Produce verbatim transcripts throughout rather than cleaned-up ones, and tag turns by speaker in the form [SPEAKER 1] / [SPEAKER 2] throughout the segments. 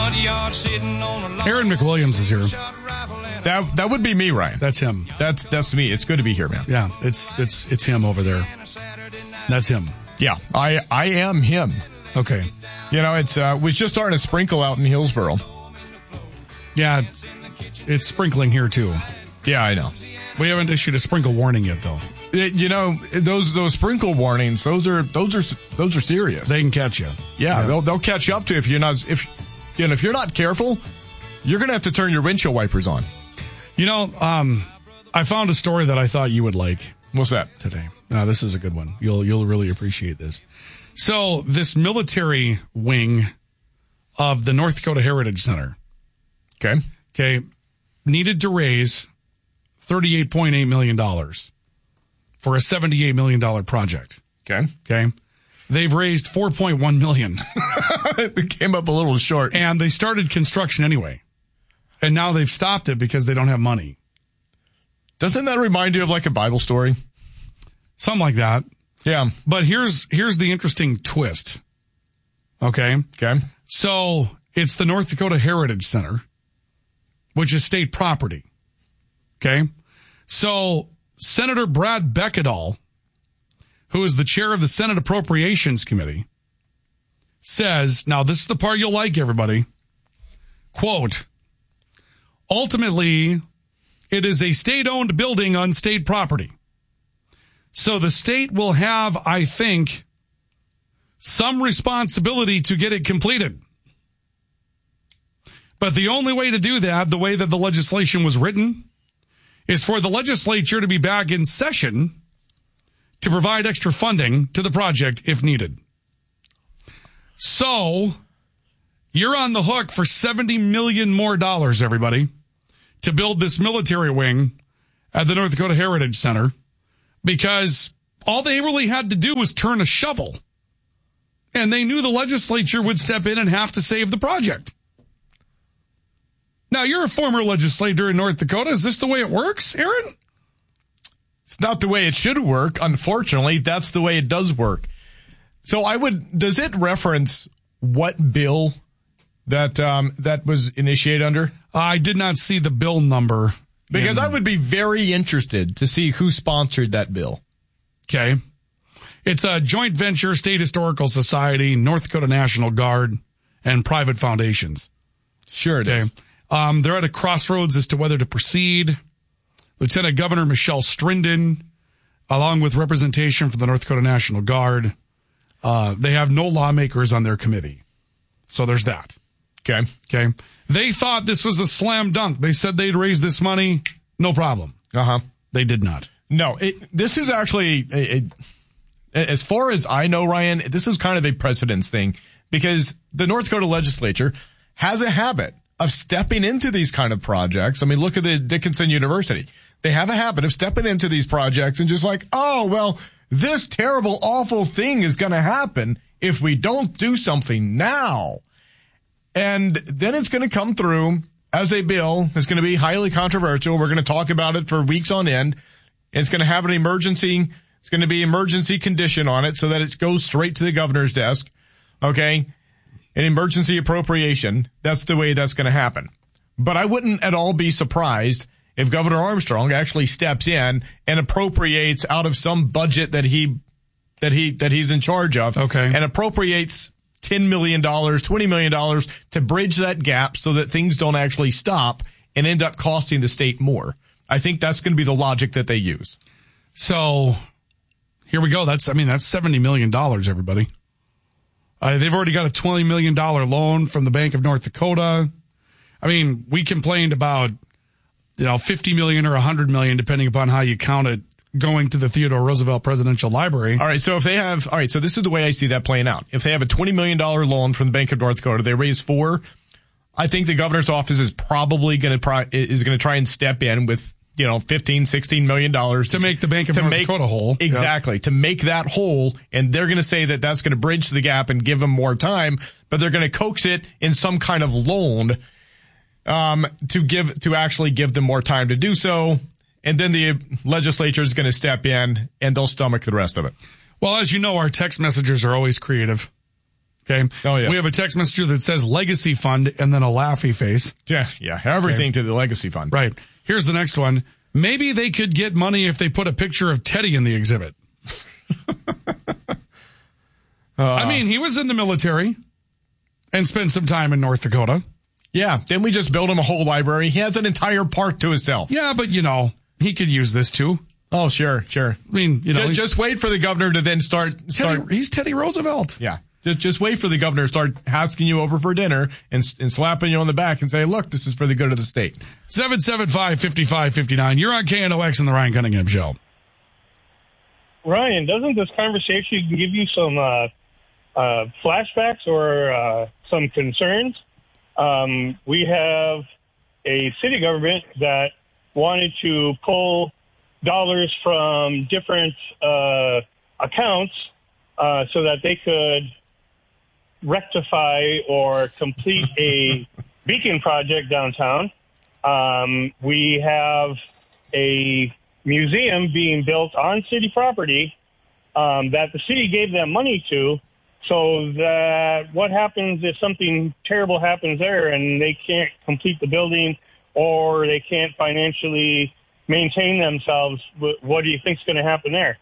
[SPEAKER 1] Aaron McWilliams is here.
[SPEAKER 2] That that would be me, Ryan.
[SPEAKER 1] That's him.
[SPEAKER 2] That's that's me. It's good to be here, man.
[SPEAKER 1] Yeah, it's it's it's him over there. That's him.
[SPEAKER 2] Yeah, I I am him.
[SPEAKER 1] Okay.
[SPEAKER 2] You know, it's uh, was just starting to sprinkle out in Hillsboro.
[SPEAKER 1] Yeah, it's sprinkling here too.
[SPEAKER 2] Yeah, I know.
[SPEAKER 1] We haven't issued a sprinkle warning yet, though.
[SPEAKER 2] It, you know, those those sprinkle warnings, those are those are those are serious.
[SPEAKER 1] They can catch you.
[SPEAKER 2] Yeah,
[SPEAKER 1] yeah.
[SPEAKER 2] they'll they'll catch you up to if you're not if you know if you're not careful, you're gonna have to turn your windshield wipers on.
[SPEAKER 1] You know, um, I found a story that I thought you would like.
[SPEAKER 2] What's that
[SPEAKER 1] today? Uh, this is a good one. You'll you'll really appreciate this. So this military wing of the North Dakota Heritage Center,
[SPEAKER 2] okay,
[SPEAKER 1] okay, needed to raise thirty-eight point eight million dollars for a seventy-eight million dollars project.
[SPEAKER 2] Okay.
[SPEAKER 1] Okay. They've raised four point one million dollars.
[SPEAKER 2] It came up a little short.
[SPEAKER 1] And they started construction anyway. And now they've stopped it because they don't have money.
[SPEAKER 2] Doesn't that remind you of like a Bible story?
[SPEAKER 1] Something like that.
[SPEAKER 2] Yeah.
[SPEAKER 1] But here's here's the interesting twist. Okay.
[SPEAKER 2] Okay.
[SPEAKER 1] So it's the North Dakota Heritage Center, which is state property. Okay. So Senator Brad Beckedahl, who is the chair of the Senate Appropriations Committee, says, now this is the part you'll like, everybody, quote, ultimately, it is a state-owned building on state property. So the state will have, I think, some responsibility to get it completed. But the only way to do that, the way that the legislation was written, is for the legislature to be back in session to provide extra funding to the project if needed. So you're on the hook for seventy million dollars more dollars, everybody, to build this military wing at the North Dakota Heritage Center, because all they really had to do was turn a shovel, and they knew the legislature would step in and have to save the project. Now, you're a former legislator in North Dakota. Is this the way it works, Aaron?
[SPEAKER 2] It's not the way it should work. Unfortunately, that's the way it does work. So I would, does it reference what bill that um, that was initiated under?
[SPEAKER 1] I did not see the bill number.
[SPEAKER 2] Because
[SPEAKER 1] in...
[SPEAKER 2] I would be very interested to see who sponsored that bill.
[SPEAKER 1] Okay. It's a joint venture, State Historical Society, North Dakota National Guard, and private foundations.
[SPEAKER 2] Sure it
[SPEAKER 1] okay.
[SPEAKER 2] is.
[SPEAKER 1] Um, they're at a crossroads as to whether to proceed. Lieutenant Governor Michelle Strinden, along with representation from the North Dakota National Guard, uh, they have no lawmakers on their committee. So there's that.
[SPEAKER 2] Okay.
[SPEAKER 1] Okay. They thought this was a slam dunk. They said they'd raise this money. No problem.
[SPEAKER 2] Uh-huh.
[SPEAKER 1] They did not.
[SPEAKER 2] No, it, this is actually, a, a, as far as I know, Ryan, this is kind of a precedence thing, because the North Dakota legislature has a habit of stepping into these kind of projects. I mean, look at the Dickinson University. They have a habit of stepping into these projects and just like, oh, well, this terrible, awful thing is going to happen if we don't do something now. And then it's going to come through as a bill. It's going to be highly controversial. We're going to talk about it for weeks on end. It's going to have an emergency. It's going to be emergency condition on it so that it goes straight to the governor's desk. Okay. An emergency appropriation. That's the way that's going to happen. But I wouldn't at all be surprised if Governor Armstrong actually steps in and appropriates out of some budget that he that he that he's in charge of.
[SPEAKER 1] Okay.
[SPEAKER 2] And appropriates ten million dollars, twenty million dollars to bridge that gap so that things don't actually stop and end up costing the state more. I think that's going to be the logic that they use.
[SPEAKER 1] So here we go. That's I mean, that's seventy million dollars, everybody. Uh, they've already got a twenty million dollars loan from the Bank of North Dakota. I mean, we complained about, you know, fifty million dollars or one hundred million dollars, depending upon how you count it, going to the Theodore Roosevelt Presidential Library.
[SPEAKER 2] All right, so if they have, all right, so this is the way I see that playing out. If they have a twenty million dollars loan from the Bank of North Dakota, they raise four. I think the governor's office is probably going to is going to try and step in with, you know, fifteen, sixteen million dollars
[SPEAKER 1] to make the Bank of North
[SPEAKER 2] make,
[SPEAKER 1] Dakota whole.
[SPEAKER 2] Exactly. Yep. To make that whole. And they're going to say that that's going to bridge the gap and give them more time, but they're going to coax it in some kind of loan, um, to give, to actually give them more time to do so. And then the legislature is going to step in and they'll stomach the rest of it.
[SPEAKER 1] Well, as you know, our text messengers are always creative. Okay.
[SPEAKER 2] Oh, yeah.
[SPEAKER 1] We have a text messenger that says legacy fund and then a laughy face.
[SPEAKER 2] Yeah, yeah. Everything okay. to the legacy fund.
[SPEAKER 1] Right. Here's the next one. Maybe they could get money if they put a picture of Teddy in the exhibit. uh, I mean, he was in the military and spent some time in North Dakota.
[SPEAKER 2] Yeah. Didn't we just build him a whole library? He has an entire park to himself.
[SPEAKER 1] Yeah, but, you know, he could use this too.
[SPEAKER 2] Oh, sure, sure.
[SPEAKER 1] I mean, you know.
[SPEAKER 2] Just, just wait for the governor to then start. start
[SPEAKER 1] Teddy, he's Teddy Roosevelt.
[SPEAKER 2] Yeah. Just, just wait for the governor to start asking you over for dinner and, and slapping you on the back and say, look, this is for the good of the state.
[SPEAKER 1] seven seven five, five five five nine. You're on K N O X and the Ryan Cunningham Show.
[SPEAKER 3] Ryan, doesn't this conversation give you some uh, uh, flashbacks or uh, some concerns? Um, we have a city government that wanted to pull dollars from different uh, accounts uh, so that they could rectify or complete a beacon project downtown. Um, we have a museum being built on city property um, that the city gave them money to, so that what happens if something terrible happens there and they can't complete the building or they can't financially maintain themselves, what do you think is going to happen there?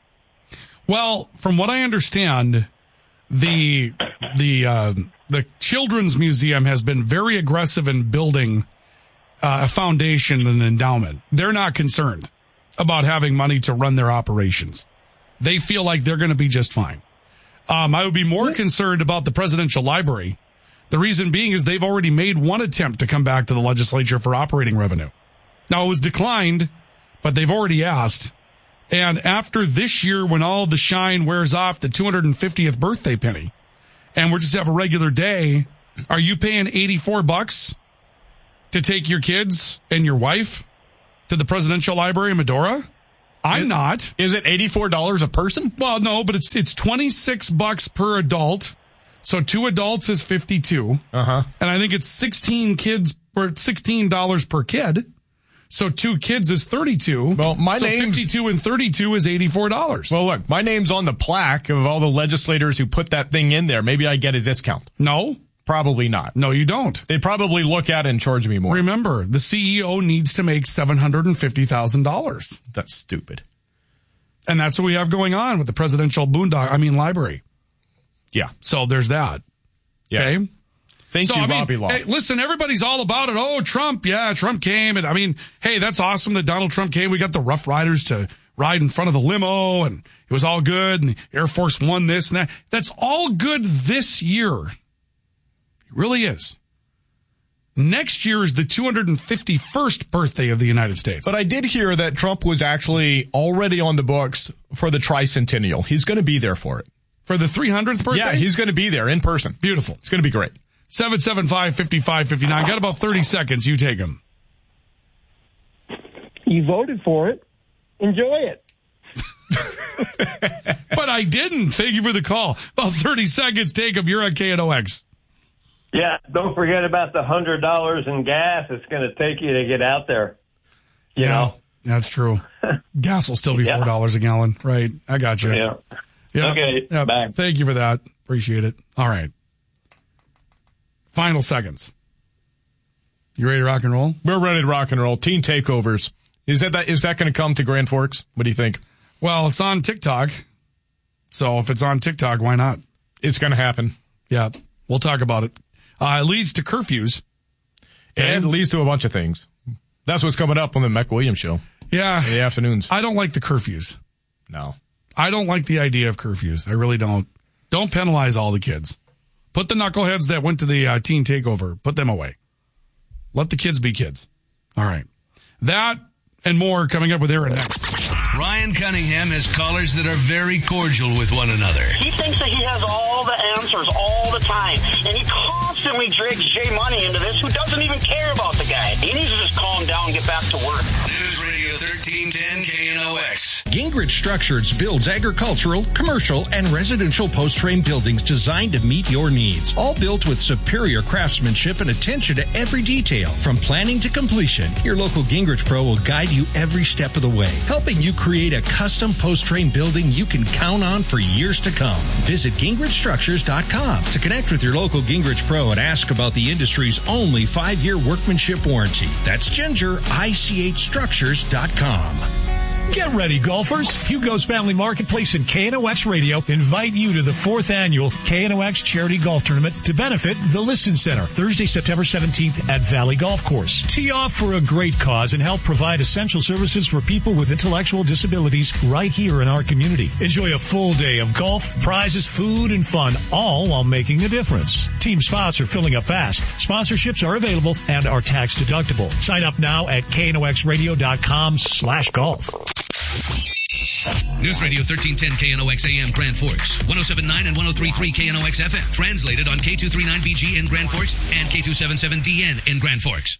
[SPEAKER 1] Well, from what I understand, the the uh, the Children's Museum has been very aggressive in building uh, a foundation and endowment. They're not concerned about having money to run their operations. They feel like they're going to be just fine. Um, I would be more concerned about the Presidential Library. The reason being is they've already made one attempt to come back to the legislature for operating revenue. Now, it was declined, but they've already asked. And after this year, when all the shine wears off the two hundred fiftieth birthday penny, and we're just have a regular day, are you paying eighty-four bucks to take your kids and your wife to the Presidential Library in Medora? I'm
[SPEAKER 2] is,
[SPEAKER 1] not.
[SPEAKER 2] Is it eighty-four dollars a person?
[SPEAKER 1] Well, no, but it's it's twenty-six bucks per adult. So two adults is fifty-two.
[SPEAKER 2] Uh-huh.
[SPEAKER 1] And I think it's sixteen kids or sixteen dollars per kid. So two kids is thirty-two.
[SPEAKER 2] Well, my
[SPEAKER 1] so
[SPEAKER 2] name's
[SPEAKER 1] fifty-two and thirty-two is eighty-four dollars.
[SPEAKER 2] Well, look, my name's on the plaque of all the legislators who put that thing in there. Maybe I get a discount.
[SPEAKER 1] No.
[SPEAKER 2] Probably not.
[SPEAKER 1] No, you don't.
[SPEAKER 2] They probably look at it and charge me more.
[SPEAKER 1] Remember, the C E O needs to make seven hundred fifty thousand dollars.
[SPEAKER 2] That's stupid.
[SPEAKER 1] And that's what we have going on with the Presidential Boondock, I mean, Library.
[SPEAKER 2] Yeah.
[SPEAKER 1] So there's that.
[SPEAKER 2] Yeah.
[SPEAKER 1] Okay.
[SPEAKER 2] Thank
[SPEAKER 1] so,
[SPEAKER 2] you,
[SPEAKER 1] I mean,
[SPEAKER 2] Bobby Law.
[SPEAKER 1] Hey, listen, everybody's all about it. Oh, Trump. Yeah, Trump came. And I mean, hey, that's awesome that Donald Trump came. We got the Rough Riders to ride in front of the limo and it was all good. And the Air Force won this and that. That's all good this year. It really is. Next year is the two hundred fifty-first birthday of the United States.
[SPEAKER 2] But I did hear that Trump was actually already on the books for the tricentennial. He's going to be there for it.
[SPEAKER 1] For the three hundredth birthday?
[SPEAKER 2] Yeah, he's going to be there in person.
[SPEAKER 1] Beautiful.
[SPEAKER 2] It's going to be great.
[SPEAKER 1] seven seven five, five five five nine. Got about thirty seconds. You take them.
[SPEAKER 4] You voted for it. Enjoy it.
[SPEAKER 1] But I didn't. Thank you for the call. About thirty seconds. Take them. You're on K N O X.
[SPEAKER 5] Yeah, don't forget about the one hundred dollars in gas it's going to take you to get out there. You
[SPEAKER 1] yeah,
[SPEAKER 5] know?
[SPEAKER 1] That's true. Gas will still be four dollars yeah. a gallon. Right. I got you.
[SPEAKER 5] Yeah.
[SPEAKER 1] Yeah.
[SPEAKER 5] Okay.
[SPEAKER 1] Yeah.
[SPEAKER 5] Bye.
[SPEAKER 1] Thank you for that. Appreciate it. All right. Final seconds. You ready to rock and roll?
[SPEAKER 2] We're ready to rock and roll. Teen takeovers. Is that, that is that going to come to Grand Forks? What do you think?
[SPEAKER 1] Well, it's on TikTok. So if it's on TikTok, why not?
[SPEAKER 2] It's going to happen.
[SPEAKER 1] Yeah. We'll talk about it. Uh, it leads to curfews.
[SPEAKER 2] And it leads to a bunch of things. That's what's coming up on the Mac Williams show.
[SPEAKER 1] Yeah.
[SPEAKER 2] In the afternoons.
[SPEAKER 1] I don't like the curfews.
[SPEAKER 2] No.
[SPEAKER 1] I don't like the idea of curfews. I really don't. Don't penalize all the kids. Put the knuckleheads that went to the uh, teen takeover, put them away. Let the kids be kids. All right. That and more coming up with Aaron next.
[SPEAKER 6] Ryan Cunningham has callers that are very cordial with one another.
[SPEAKER 7] He thinks that he has all the answers all the time, and he constantly drags Jay Money into this, who doesn't even care about the guy. He needs to just calm down and get back to work.
[SPEAKER 6] News Radio Radio thirteen ten K N O X.
[SPEAKER 8] Gingrich Structures builds agricultural, commercial, and residential post-frame buildings designed to meet your needs. All built with superior craftsmanship and attention to every detail. From planning to completion, your local Gingrich Pro will guide you every step of the way, helping you create a custom post-frame building you can count on for years to come. Visit Gingrich Structures dot com to connect with your local Gingrich Pro and ask about the industry's only five-year workmanship warranty. That's Ginger I C H Structures dot com.
[SPEAKER 9] Get ready, golfers. Hugo's Family Marketplace and K N O X Radio invite you to the fourth annual K N O X Charity Golf Tournament to benefit the Listen Center, Thursday, September seventeenth at Valley Golf Course. Tee off for a great cause and help provide essential services for people with intellectual disabilities right here in our community. Enjoy a full day of golf, prizes, food, and fun, all while making a difference. Team spots are filling up fast. Sponsorships are available and are tax deductible. Sign up now at K N O X radio dot com slash golf.
[SPEAKER 6] News Radio thirteen ten K N O X A M Grand Forks, one oh seven point nine and one oh three point three K N O X F M. Translated on K two thirty-nine B G in Grand Forks and K two seventy-seven D N in Grand Forks.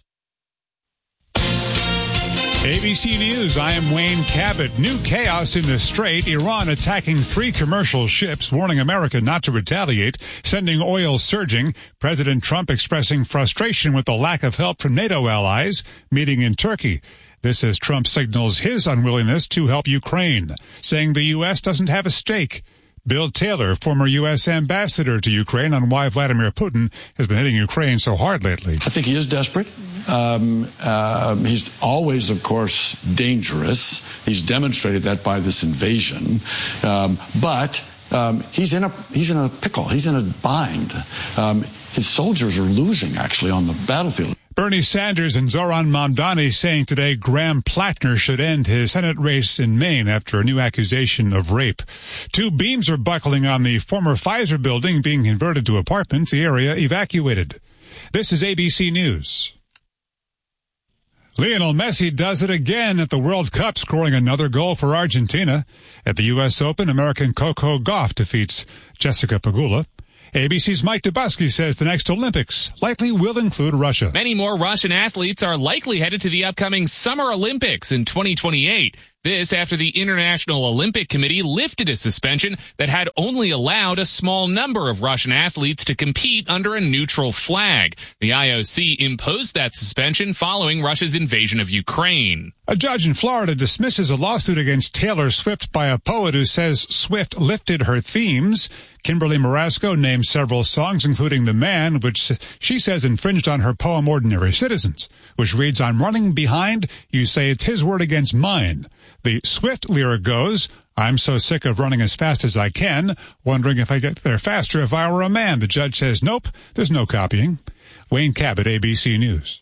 [SPEAKER 10] A B C News, I am Wayne Cabot. New chaos in the Strait. Iran attacking three commercial ships, warning America not to retaliate, sending oil surging. President Trump expressing frustration with the lack of help from NATO allies, meeting in Turkey. This as Trump signals his unwillingness to help Ukraine, saying the U S doesn't have a stake. Bill Taylor, former U S ambassador to Ukraine, on why Vladimir Putin has been hitting Ukraine so hard lately.
[SPEAKER 11] I think he is desperate. Um, uh, he's always, of course, dangerous. He's demonstrated that by this invasion. Um, but um, he's in a he's in a pickle. He's in a bind. Um, his soldiers are losing, actually, on the battlefield.
[SPEAKER 10] Bernie Sanders and Zoran Mamdani saying today Graham Plattner should end his Senate race in Maine after a new accusation of rape. Two beams are buckling on the former Pfizer building being converted to apartments, the area evacuated. This is A B C News. Lionel Messi does it again at the World Cup, scoring another goal for Argentina. At the U S Open, American Coco Gauff defeats Jessica Pegula. A B C's Mike Dubusky says the next Olympics likely will include Russia.
[SPEAKER 12] Many more Russian athletes are likely headed to the upcoming Summer Olympics in twenty twenty-eight. This after the International Olympic Committee lifted a suspension that had only allowed a small number of Russian athletes to compete under a neutral flag. The I O C imposed that suspension following Russia's invasion of Ukraine.
[SPEAKER 10] A judge in Florida dismisses a lawsuit against Taylor Swift by a poet who says Swift lifted her themes. Kimberly Marasco named several songs, including The Man, which she says infringed on her poem Ordinary Citizens, which reads, I'm running behind, you say it's his word against mine. The Swift lyric goes, I'm so sick of running as fast as I can, wondering if I get there faster if I were a man. The judge says, nope, there's no copying. Wayne Cabot, A B C News.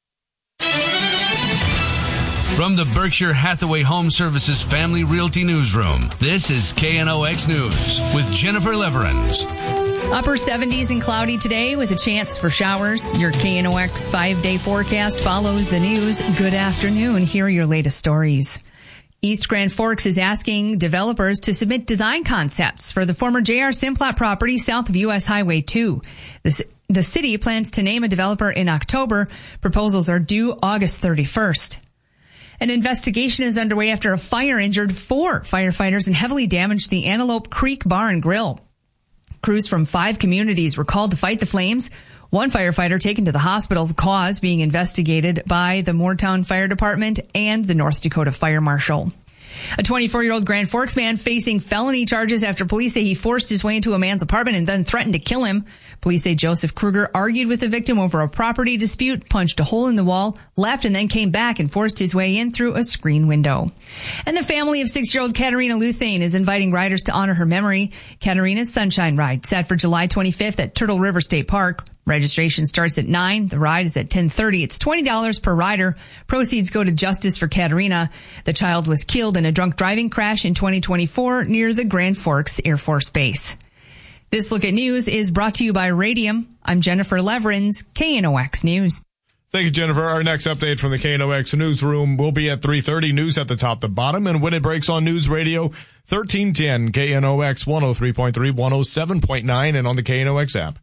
[SPEAKER 6] From the Berkshire Hathaway Home Services Family Realty Newsroom, this is K N O X News with Jennifer Leverins.
[SPEAKER 13] Upper seventies and cloudy today with a chance for showers. Your K N O X five-day forecast follows the news. Good afternoon. Here are your latest stories. East Grand Forks is asking developers to submit design concepts for the former J R Simplot property south of U S Highway two. The, the city plans to name a developer in October. Proposals are due August thirty-first. An investigation is underway after a fire injured four firefighters and heavily damaged the Antelope Creek Bar and Grill. Crews from five communities were called to fight the flames. One firefighter taken to the hospital, the cause being investigated by the Moortown Fire Department and the North Dakota Fire Marshal. A twenty-four-year-old Grand Forks man facing felony charges after police say he forced his way into a man's apartment and then threatened to kill him. Police say Joseph Kruger argued with the victim over a property dispute, punched a hole in the wall, left, and then came back and forced his way in through a screen window. And the family of six-year-old Katerina Luthane is inviting riders to honor her memory. Katerina's Sunshine Ride, set for July twenty-fifth at Turtle River State Park. Registration starts at nine. The ride is at ten thirty. It's twenty dollars per rider. Proceeds go to Justice for Katerina. The child was killed in a drunk driving crash in twenty twenty-four near the Grand Forks Air Force Base. This Look at News is brought to you by Radium. I'm Jennifer Leverins, K N O X News.
[SPEAKER 2] Thank you, Jennifer. Our next update from the K N O X newsroom will be at three thirty. News at the top to bottom. And when it breaks on News Radio thirteen ten, K N O X one oh three point three, one oh seven point nine, and on the K N O X app.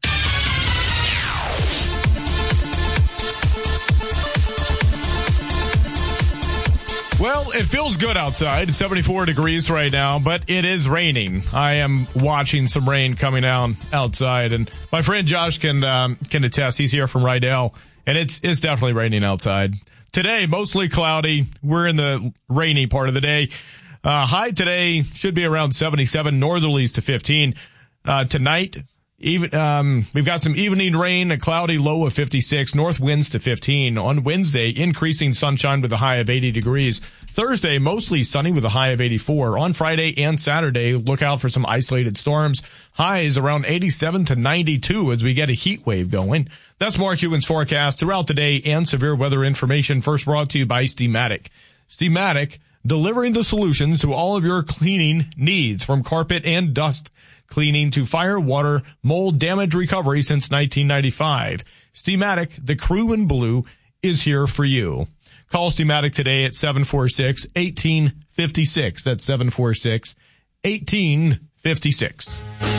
[SPEAKER 2] Well, it feels good outside. It's seventy-four degrees right now, but it is raining. I am watching some rain coming down outside, and my friend Josh can um, can attest. He's here from Rydell, and it's it's definitely raining outside. Today, mostly cloudy. We're in the rainy part of the day. Uh, high today should be around seventy-seven, northerlies to fifteen. Uh, tonight, even, um, we've got some evening rain, a cloudy low of fifty-six, north winds to fifteen. On Wednesday, increasing sunshine with a high of eighty degrees. Thursday, mostly sunny with a high of eighty-four. On Friday and Saturday, look out for some isolated storms. Highs around eighty-seven to ninety-two as we get a heat wave going. That's Mark Hewitt's forecast throughout the day and severe weather information first brought to you by Steamatic. Steamatic, delivering the solutions to all of your cleaning needs, from carpet and dust cleaning to fire, water, mold, damage recovery since nineteen ninety-five. Steamatic, the crew in blue, is here for you. Call Steamatic today at seven four six, one eight five six. That's seven four six, one eight five six.